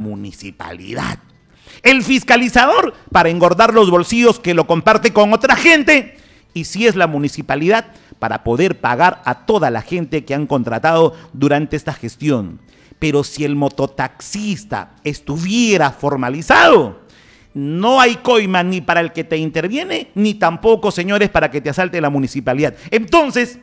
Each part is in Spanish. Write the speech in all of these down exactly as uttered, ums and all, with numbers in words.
municipalidad. El fiscalizador para engordar los bolsillos que lo comparte con otra gente. Y si es la municipalidad para poder pagar a toda la gente que han contratado durante esta gestión. Pero si el mototaxista estuviera formalizado, no hay coima ni para el que te interviene, ni tampoco, señores, para que te asalte la municipalidad. Entonces,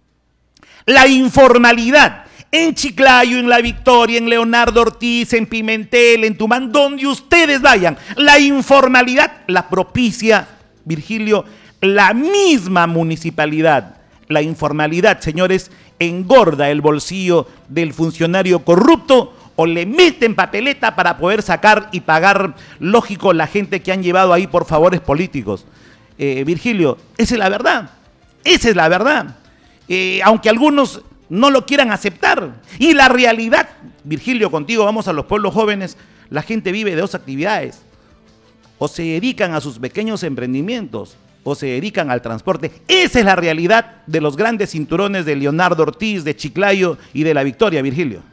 la informalidad en Chiclayo, en La Victoria, en Leonardo Ortiz, en Pimentel, en Tumán, donde ustedes vayan, la informalidad la propicia, Virgilio, la misma municipalidad. La informalidad, señores, engorda el bolsillo del funcionario corrupto o le meten papeleta para poder sacar y pagar, lógico, la gente que han llevado ahí por favores políticos. Eh, Virgilio, esa es la verdad, esa es la verdad. Eh, aunque algunos no lo quieran aceptar. Y la realidad, Virgilio, contigo vamos a los pueblos jóvenes, la gente vive de dos actividades. O se dedican a sus pequeños emprendimientos, o se dedican al transporte. Esa es la realidad de los grandes cinturones de Leonardo Ortiz, de Chiclayo y de La Victoria, Virgilio.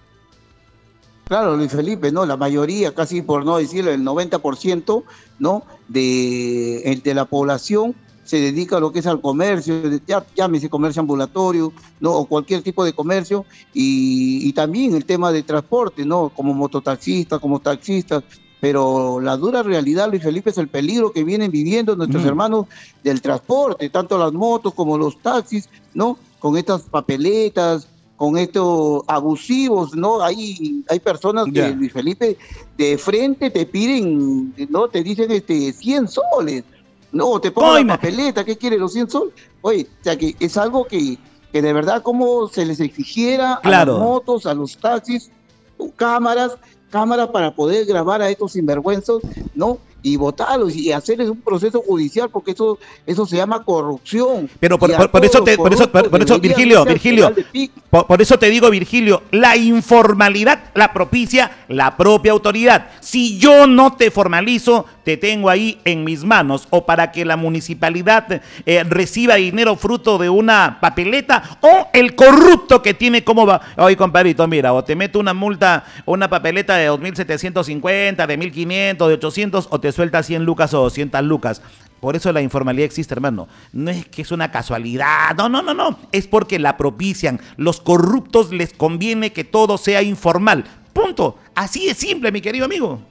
Claro, Luis Felipe, ¿no? La mayoría, casi por no decirlo, el noventa por ciento, ¿no? de, de la población se dedica a lo que es al comercio, ya, llámese comercio ambulatorio, ¿no? O cualquier tipo de comercio, y, y también el tema de transporte, ¿no? Como mototaxistas, como taxistas. Pero la dura realidad, Luis Felipe, es el peligro que vienen viviendo nuestros mm. hermanos del transporte, tanto las motos como los taxis, ¿no? Con estas papeletas, con estos abusivos, ¿no? Hay, hay personas que, yeah. Luis Felipe, de frente te piden, ¿no? Te dicen este cien soles, ¿no? Te pongo la papeleta, ¿qué quiere los cien soles? Oye, o sea que es algo que, que de verdad como se les exigiera claro. a las motos, a los taxis, cámaras, cámaras para poder grabar a estos sinvergüenzos, ¿no? Y votarlos y hacerles un proceso judicial, porque eso eso se llama corrupción. Pero por, por, por eso te, por eso por, por eso Virgilio, Virgilio, por, por eso te digo, Virgilio, la informalidad la propicia la propia autoridad. Si yo no te formalizo, te tengo ahí en mis manos, o para que la municipalidad eh, reciba dinero fruto de una papeleta, o el corrupto que tiene cómo va. Oye, compadrito, mira, o te meto una multa, una papeleta de dos mil setecientos cincuenta, de mil quinientos, de ochocientos, o te suelta cien lucas o doscientas lucas. Por eso la informalidad existe, hermano. No es que es una casualidad, no, no, no, no. Es porque la propician. Los corruptos les conviene que todo sea informal. Punto. Así de simple, mi querido amigo.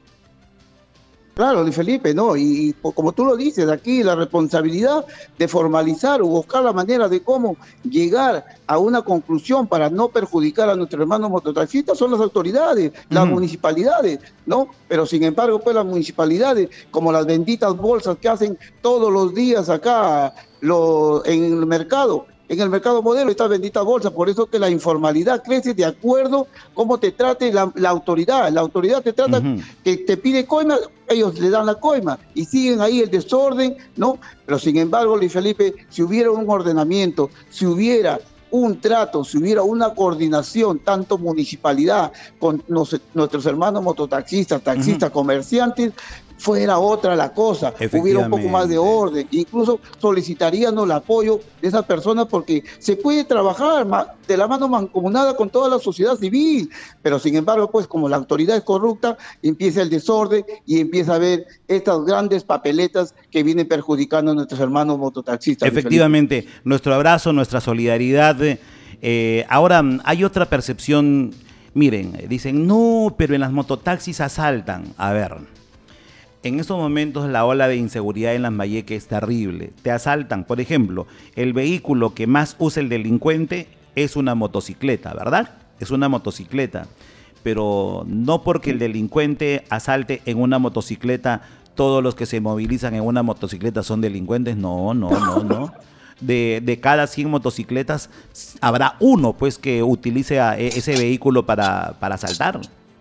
Claro, Luis Felipe, ¿no? Y, y como tú lo dices, aquí la responsabilidad de formalizar o buscar la manera de cómo llegar a una conclusión para no perjudicar a nuestros hermanos mototaxistas son las autoridades, las uh-huh. municipalidades, ¿no? Pero sin embargo, pues las municipalidades, como las benditas bolsas que hacen todos los días acá lo, en el mercado, en el mercado modelo, esta bendita bolsa, por eso que la informalidad crece de acuerdo cómo te trate la, la autoridad. La autoridad te trata, uh-huh. que te pide coima, ellos le dan la coima y siguen ahí el desorden, ¿no? Pero sin embargo, Luis Felipe, si hubiera un ordenamiento, si hubiera un trato, si hubiera una coordinación, tanto municipalidad con nos, nuestros hermanos mototaxistas, taxistas, uh-huh. comerciantes, fuera otra la cosa, hubiera un poco más de orden, incluso solicitaríamos el apoyo de esas personas porque se puede trabajar de la mano mancomunada con toda la sociedad civil, pero sin embargo, pues como la autoridad es corrupta, empieza el desorden y empieza a haber estas grandes papeletas que vienen perjudicando a nuestros hermanos mototaxistas. Efectivamente, nuestro abrazo, nuestra solidaridad. Eh, ahora hay otra percepción, miren, dicen, no, pero en las mototaxis asaltan. A ver, en estos momentos la ola de inseguridad en Lambayeque es terrible. Te asaltan, por ejemplo, el vehículo que más usa el delincuente es una motocicleta, ¿verdad? Es una motocicleta. Pero no porque el delincuente asalte en una motocicleta, todos los que se movilizan en una motocicleta son delincuentes. No, no, no, no. De, de cada cien motocicletas habrá uno pues que utilice a ese vehículo para, para asaltar.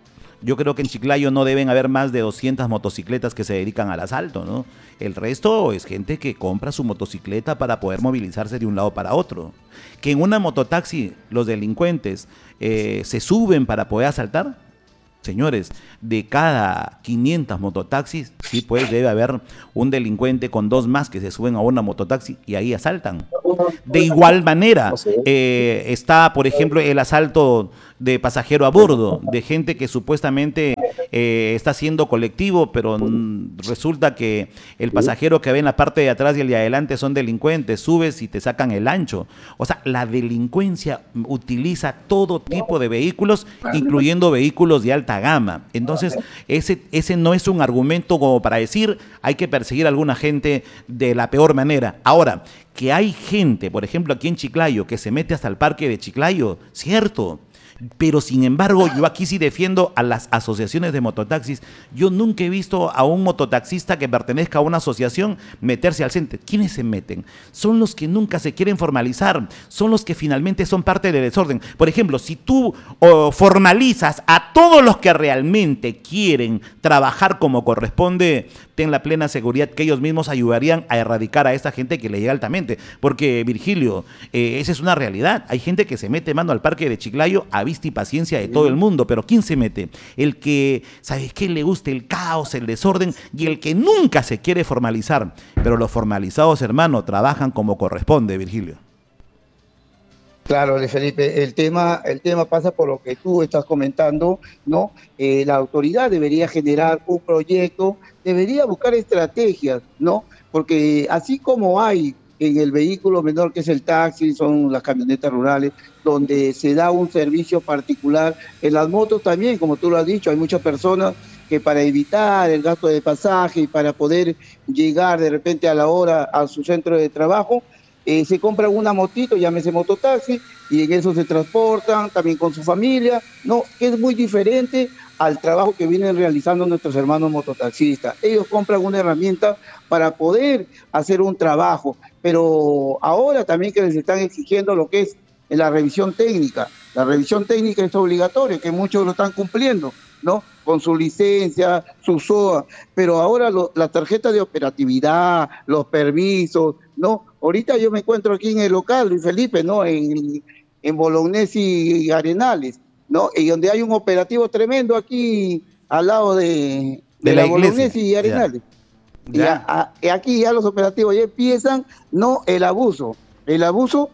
Yo creo que en Chiclayo no deben haber más de doscientas motocicletas que se dedican al asalto, ¿no? El resto es gente que compra su motocicleta para poder movilizarse de un lado para otro. Que en una mototaxi los delincuentes eh, se suben para poder asaltar. Señores, de cada quinientas mototaxis, sí, pues debe haber un delincuente con dos más que se suben a una mototaxi y ahí asaltan. De igual manera, eh, está, por ejemplo, el asalto de pasajero a bordo, de gente que supuestamente eh, está siendo colectivo, pero mm, resulta que el pasajero que ve en la parte de atrás y el de adelante son delincuentes, subes y te sacan el ancho. O sea, la delincuencia utiliza todo tipo de vehículos, incluyendo vehículos de alta gama. Entonces, ese, ese no es un argumento como para decir hay que perseguir a alguna gente de la peor manera. Ahora, que hay gente, por ejemplo, aquí en Chiclayo, que se mete hasta el parque de Chiclayo, cierto. Pero sin embargo, yo aquí sí defiendo a las asociaciones de mototaxis. Yo nunca he visto a un mototaxista que pertenezca a una asociación meterse al centro. ¿Quiénes se meten? Son los que nunca se quieren formalizar, son los que finalmente son parte del desorden. Por ejemplo, si tú oh, formalizas a todos los que realmente quieren trabajar como corresponde, ten la plena seguridad que ellos mismos ayudarían a erradicar a esta gente que le llega altamente. Porque, Virgilio, eh, esa es una realidad. Hay gente que se mete mano al parque de Chiclayo a vista y paciencia de todo el mundo, pero ¿quién se mete? El que, ¿sabes qué? Le gusta el caos, el desorden, y el que nunca se quiere formalizar. Pero los formalizados, hermano, trabajan como corresponde, Virgilio. Claro, Luis Felipe, el tema, el tema pasa por lo que tú estás comentando, ¿no? Eh, la autoridad debería generar un proyecto, debería buscar estrategias, ¿no? Porque así como hay en el vehículo menor que es el taxi, son las camionetas rurales, donde se da un servicio particular, en las motos también, como tú lo has dicho, hay muchas personas que para evitar el gasto de pasaje y para poder llegar de repente a la hora a su centro de trabajo, Eh, se compran una motito, llámese mototaxi, y en eso se transportan también con su familia, ¿no? Que es muy diferente al trabajo que vienen realizando nuestros hermanos mototaxistas. Ellos compran una herramienta para poder hacer un trabajo, pero ahora también que les están exigiendo lo que es la revisión técnica. La revisión técnica es obligatoria, que muchos lo están cumpliendo, ¿no? Con su licencia, su S O A, pero ahora lo, las tarjetas de operatividad, los permisos, ¿no? Ahorita yo me encuentro aquí en el local, Luis Felipe, ¿no? En, en Bolognesi y Arenales, ¿no? Y donde hay un operativo tremendo aquí al lado de, de, de la, la Bolognesi y Arenales. Ya. Ya. Y, a, a, aquí ya los operativos ya empiezan, ¿no? El abuso, el abuso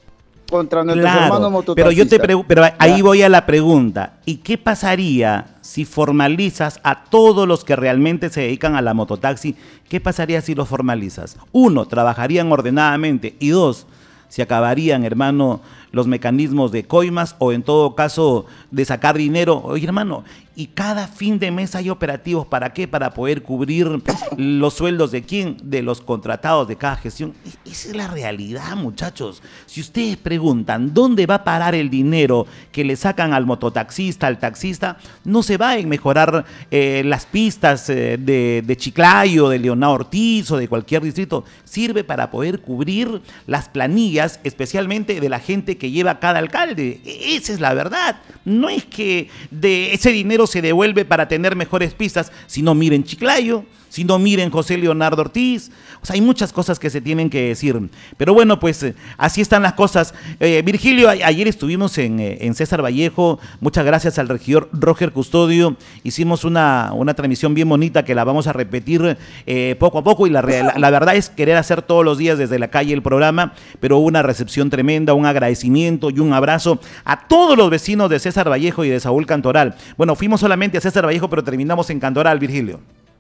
contra nuestros claro, hermanos mototaxistas. Pero yo te pregunto, pero ahí ya. voy a la pregunta. ¿Y qué pasaría si formalizas a todos los que realmente se dedican a la mototaxi? ¿Qué pasaría si los formalizas? Uno, trabajarían ordenadamente, y dos, se acabarían, hermano, los mecanismos de coimas o en todo caso de sacar dinero. Oye, hermano, y cada fin de mes hay operativos, ¿para qué? Para poder cubrir los sueldos de quién, de los contratados de cada gestión. Esa es la realidad, muchachos. Si ustedes preguntan dónde va a parar el dinero que le sacan al mototaxista, al taxista, no se va en mejorar eh, las pistas eh, de, de Chiclayo, de Leonardo Ortiz o de cualquier distrito. Sirve para poder cubrir las planillas, especialmente de la gente que lleva cada alcalde. Esa es la verdad. No es que de ese dinero se devuelve para tener mejores pistas, si no miren Chiclayo, si no miren José Leonardo Ortiz. O sea, hay muchas cosas que se tienen que decir. Pero bueno, pues eh, así están las cosas. Eh, Virgilio, a ayer estuvimos en, eh, en César Vallejo. Muchas gracias al regidor Roger Custodio. Hicimos una, una transmisión bien bonita que la vamos a repetir eh, poco a poco. Y la, la, la verdad es querer hacer todos los días desde la calle el programa, pero hubo una recepción tremenda, un agradecimiento y un abrazo a todos los vecinos de César Vallejo y de Saúl Cantoral. Bueno, fuimos solamente a César Vallejo, pero terminamos en Cantoral, Virgilio.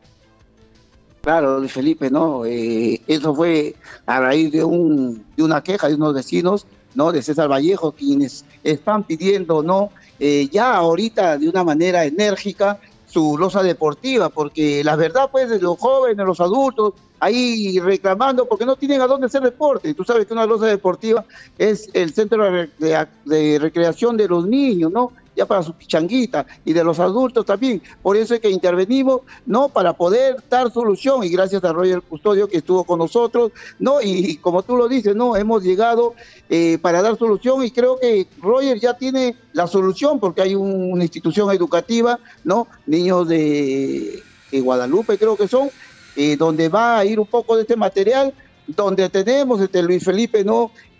Claro, Luis Felipe, ¿no? Eh, eso fue a raíz de, un, de una queja de unos vecinos, ¿no? De César Vallejo, quienes están pidiendo, ¿no? Eh, ya ahorita de una manera enérgica su losa deportiva, porque la verdad, pues, de los jóvenes, los adultos, ahí reclamando porque no tienen a dónde hacer deporte. Y tú sabes que una losa deportiva es el centro de, de, de recreación de los niños, ¿no? Ya para su pichanguita, y de los adultos también. Por eso es que intervenimos, ¿no? Para poder dar solución, y gracias a Roger Custodio que estuvo con nosotros, ¿no? Y, y como tú lo dices, ¿no? Hemos llegado eh, para dar solución, y creo que Roger ya tiene la solución, porque hay un, una institución educativa, ¿no? Niños de, de Guadalupe creo que son, eh, donde va a ir un poco de este material, donde tenemos este Luis Felipe, ¿no?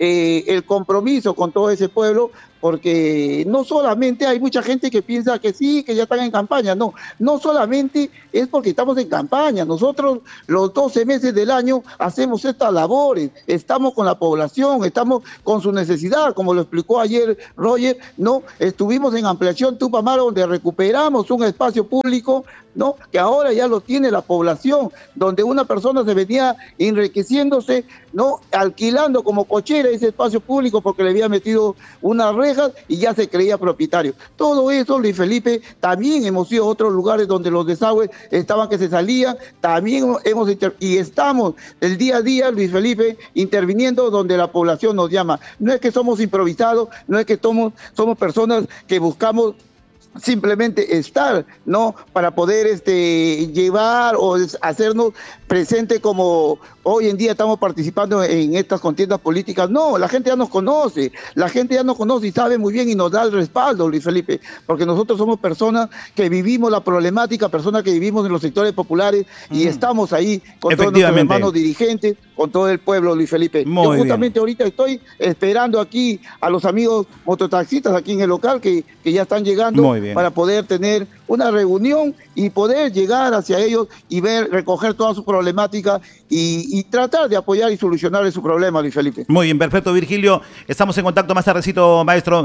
eh, el compromiso con todo ese pueblo, porque no solamente hay mucha gente que piensa que sí, que ya están en campaña, no, no solamente es porque estamos en campaña, nosotros los doce meses del año hacemos estas labores, estamos con la población, estamos con su necesidad, como lo explicó ayer Roger, no, estuvimos en ampliación Tupamaro, donde recuperamos un espacio público, ¿no? Que ahora ya lo tiene la población, donde una persona se venía enriqueciéndose, ¿no? Alquilando como cochera ese espacio público porque le había metido unas rejas y ya se creía propietario. Todo eso, Luis Felipe, también hemos ido a otros lugares donde los desagües estaban que se salían, también hemos inter- y estamos el día a día, Luis Felipe, interviniendo donde la población nos llama. No es que somos improvisados, no es que somos, somos personas que buscamos simplemente estar, ¿no? Para poder este, llevar o hacernos presente como hoy en día estamos participando en estas contiendas políticas. No, la gente ya nos conoce, la gente ya nos conoce y sabe muy bien y nos da el respaldo, Luis Felipe, porque nosotros somos personas que vivimos la problemática, personas que vivimos en los sectores populares y mm. estamos ahí con todos nuestros hermanos dirigentes, con todo el pueblo, Luis Felipe. Muy Yo justamente bien. ahorita estoy esperando aquí a los amigos mototaxistas aquí en el local que, que ya están llegando. Muy bien. Para poder tener una reunión y poder llegar hacia ellos y ver, recoger toda su problemática y, y tratar de apoyar y solucionar su problema, Luis Felipe. Muy bien, perfecto, Virgilio. Estamos en contacto más tardecito, maestro.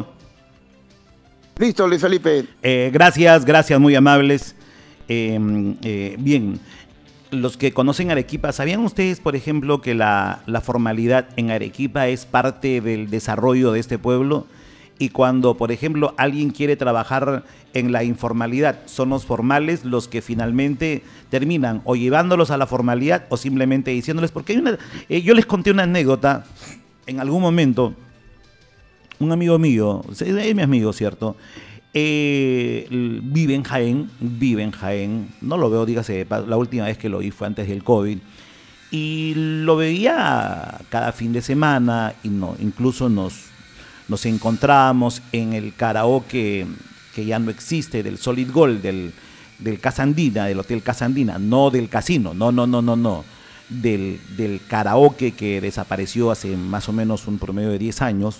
Listo, Luis Felipe. Eh, gracias, gracias, muy amables. Eh, eh, bien, los que conocen Arequipa, ¿sabían ustedes, por ejemplo, que la, la formalidad en Arequipa es parte del desarrollo de este pueblo? Y cuando, por ejemplo, alguien quiere trabajar en la informalidad, son los formales los que finalmente terminan o llevándolos a la formalidad o simplemente diciéndoles, porque hay una, eh, yo les conté una anécdota en algún momento, un amigo mío, es mi amigo, ¿cierto? Eh, vive en Jaén, vive en Jaén, no lo veo, dígase, la última vez que lo vi fue antes del COVID, y lo veía cada fin de semana y no, incluso nos... Nos encontramos en el karaoke que ya no existe, del Solid Gold, del, del Casa Andina, del Hotel Casa Andina, no del casino, no, no, no, no, no, del, del karaoke que desapareció hace más o menos un promedio de diez años.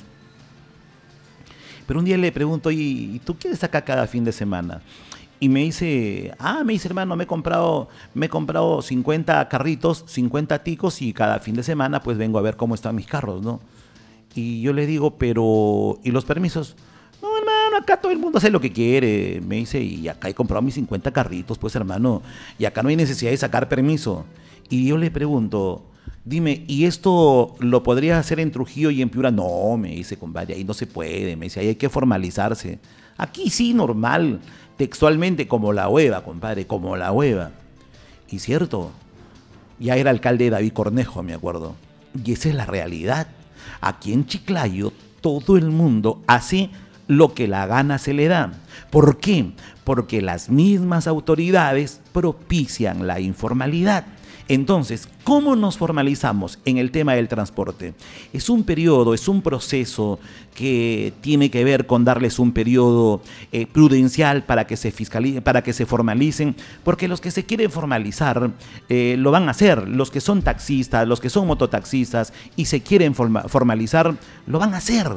Pero un día le pregunto, ¿y tú qué eres acá cada fin de semana? Y me dice, ah, me dice, hermano, me he comprado, me he comprado cincuenta carritos, cincuenta ticos y cada fin de semana pues vengo a ver cómo están mis carros, ¿no? Y yo le digo, pero, ¿y los permisos? No, hermano, acá todo el mundo hace lo que quiere. Me dice, y acá he comprado mis cincuenta carritos, pues, hermano, y acá no hay necesidad de sacar permiso. Y yo le pregunto, dime, ¿y esto lo podrías hacer en Trujillo y en Piura? No, me dice, compadre, ahí no se puede. Me dice, ahí hay que formalizarse. Aquí sí, normal, textualmente, como la hueva, compadre, como la hueva. Y cierto, ya era alcalde David Cornejo, me acuerdo. Y esa es la realidad. Aquí en Chiclayo todo el mundo hace lo que la gana se le da. ¿Por qué? Porque las mismas autoridades propician la informalidad. Entonces, ¿cómo nos formalizamos en el tema del transporte? Es un periodo, es un proceso que tiene que ver con darles un periodo eh, prudencial para que se fiscalicen, para que se formalicen, porque los que se quieren formalizar eh, lo van a hacer, los que son taxistas, los que son mototaxistas y se quieren forma, formalizar, lo van a hacer.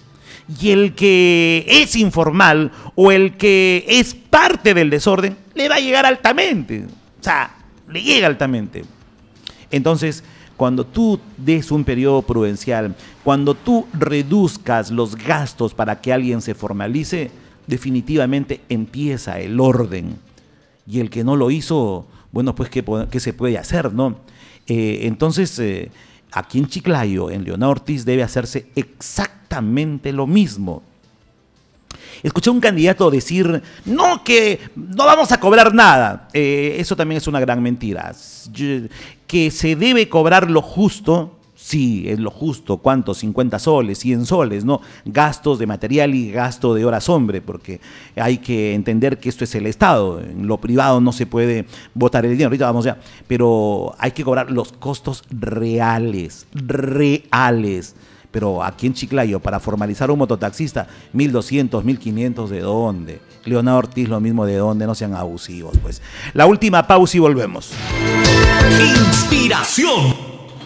Y el que es informal o el que es parte del desorden, le va a llegar altamente. O sea, le llega altamente. Entonces, cuando tú des un periodo prudencial, cuando tú reduzcas los gastos para que alguien se formalice, definitivamente empieza el orden. Y el que no lo hizo, bueno, pues, ¿qué, qué se puede hacer, no? Eh, entonces, eh, aquí en Chiclayo, en Leonardo Ortiz, debe hacerse exactamente lo mismo. Escuché a un candidato decir, no, que no vamos a cobrar nada. Eh, eso también es una gran mentira. Que se debe cobrar lo justo, sí, es lo justo. ¿Cuánto? cincuenta soles, cien soles, ¿no? Gastos de material y gasto de horas hombre, porque hay que entender que esto es el Estado. En lo privado no se puede botar el dinero. Ahorita vamos ya. Pero hay que cobrar los costos reales, reales. Pero aquí en Chiclayo, para formalizar un mototaxista, mil doscientos, mil quinientos, ¿de dónde? Leonardo Ortiz, lo mismo, ¿de dónde? No sean abusivos, pues. La última pausa y volvemos. Inspiración.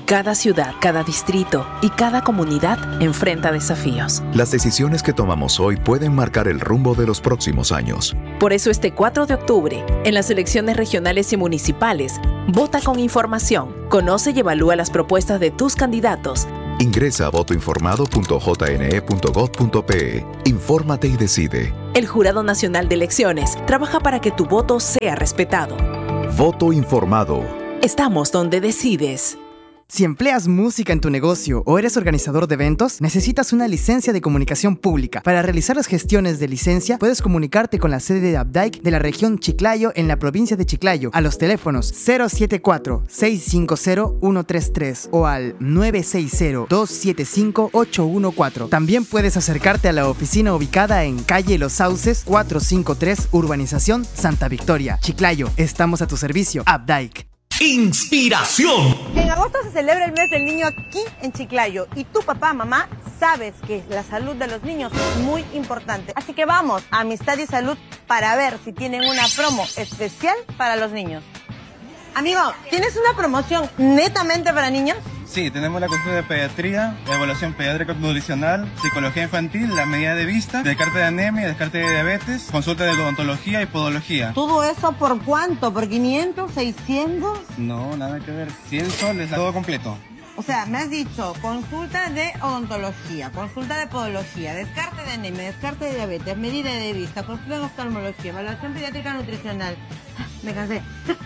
Cada ciudad, cada distrito y cada comunidad enfrenta desafíos. Las decisiones que tomamos hoy pueden marcar el rumbo de los próximos años. Por eso este cuatro de octubre, en las elecciones regionales y municipales, vota con información, conoce y evalúa las propuestas de tus candidatos. Ingresa a voto informado punto j n e punto gov punto p e. Infórmate y decide. El Jurado Nacional de Elecciones trabaja para que tu voto sea respetado. Voto informado. Estamos donde decides. Si empleas música en tu negocio o eres organizador de eventos, necesitas una licencia de comunicación pública. Para realizar las gestiones de licencia, puedes comunicarte con la sede de Abdaic de la región Chiclayo en la provincia de Chiclayo a los teléfonos cero siete cuatro, seis cinco cero, uno tres tres o al nueve seis cero, dos siete cinco, ocho uno cuatro. También puedes acercarte a la oficina ubicada en calle Los Sauces cuatrocientos cincuenta y tres, Urbanización Santa Victoria, Chiclayo. Estamos a tu servicio, Abdaic. Inspiración. En agosto se celebra el mes del niño aquí en Chiclayo y tu papá, mamá, sabes que la salud de los niños es muy importante. Así que vamos a Amistad y Salud para ver si tienen una promo especial para los niños. Amigo, ¿tienes una promoción netamente para niños? Sí, tenemos la consulta de pediatría, evaluación pediátrica nutricional, psicología infantil, la medida de vista, descarte de anemia, descarte de diabetes, consulta de odontología y podología. ¿Todo eso por cuánto? ¿Por quinientos, seiscientos? No, nada que ver. cien soles, todo completo. O sea, me has dicho consulta de odontología, consulta de podología, descarte de anemia, descarte de diabetes, medida de vista, consulta de oftalmología, evaluación pediátrica nutricional. Me cansé.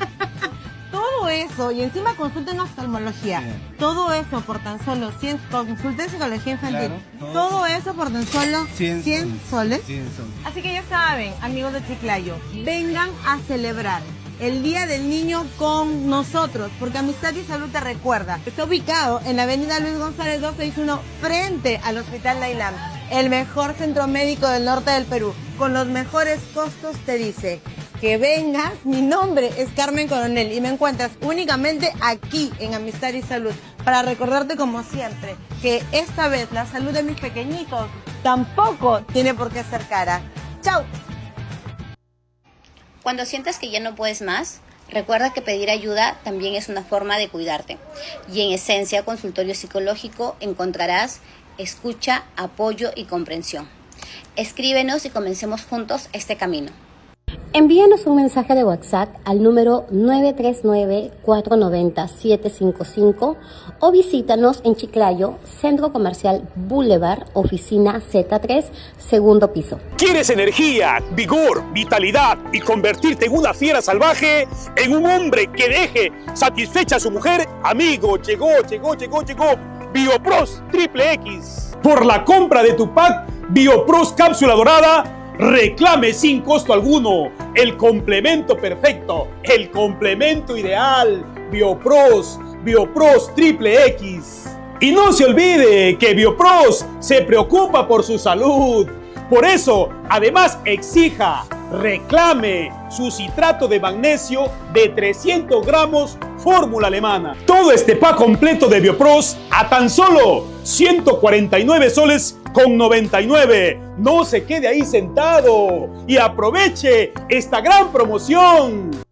Todo eso, y encima consulta en oftalmología, sí. Todo eso por tan solo cien, consulta de psicología infantil, claro, todo, todo eso por tan solo cien, cien soles. cien soles. Así que ya saben, amigos de Chiclayo, vengan a celebrar el Día del Niño con nosotros, porque Amistad y Salud te recuerda. Está ubicado en la avenida Luis González doscientos sesenta y uno, frente al Hospital Nailam, el mejor centro médico del norte del Perú, con los mejores costos. Te dice que vengas. Mi nombre es Carmen Coronel y me encuentras únicamente aquí en Amistad y Salud para recordarte, como siempre, que esta vez la salud de mis pequeñitos tampoco tiene por qué ser cara. ¡Chao! Cuando sientas que ya no puedes más, recuerda que pedir ayuda también es una forma de cuidarte. Y en Esencia Consultorio Psicológico encontrarás escucha, apoyo y comprensión. Escríbenos y comencemos juntos este camino. Envíanos un mensaje de WhatsApp al número nueve tres nueve, cuatro nueve cero, siete cinco cinco o visítanos en Chiclayo, Centro Comercial Boulevard, oficina Z tres, segundo piso. ¿Quieres energía, vigor, vitalidad y convertirte en una fiera salvaje? ¿En un hombre que deje satisfecha a su mujer? Amigo, llegó, llegó, llegó, llegó Biopros Triple X. Por la compra de tu pack Biopros Cápsula Dorada, reclame sin costo alguno el complemento perfecto, el complemento ideal, Biopros, Biopros Triple X. Y no se olvide que Biopros se preocupa por su salud. Por eso, además, exija, reclame su citrato de magnesio de trescientos gramos, fórmula alemana. Todo este pack completo de Biopros a tan solo ciento cuarenta y nueve soles con noventa y nueve. No se quede ahí sentado y aproveche esta gran promoción.